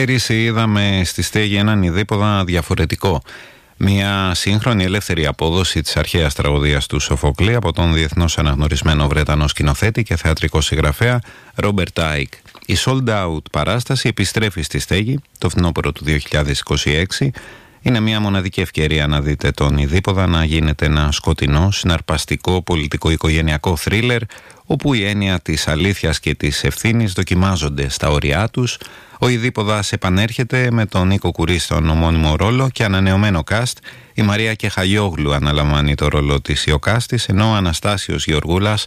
Πέρυσι είδαμε στη στέγη έναν ειδίποδα διαφορετικό. Μια σύγχρονη ελεύθερη απόδοση της αρχαίας τραγωδίας του Σοφοκλή από τον διεθνώς αναγνωρισμένο Βρετανό σκηνοθέτη και θεατρικό συγγραφέα Ρόμπερτ Άικ. Η sold out παράσταση επιστρέφει στη στέγη το φθινόπωρο του 2026. Είναι μια μοναδική ευκαιρία να δείτε τον ειδίποδα να γίνεται ένα σκοτεινό, συναρπαστικό, πολιτικό-οικογενειακό θρίλερ, όπου η έννοια της αλήθειας και της ευθύνης δοκιμάζονται στα όρια τους. Ο ειδίποδας επανέρχεται με τον Νίκο Κουρί στον ομώνυμο ρόλο και ανανεωμένο cast. Η Μαρία Κεχαγιόγλου αναλαμβάνει το ρόλο της Ιωκάστης, ενώ ο Αναστάσιος Γεωργούλας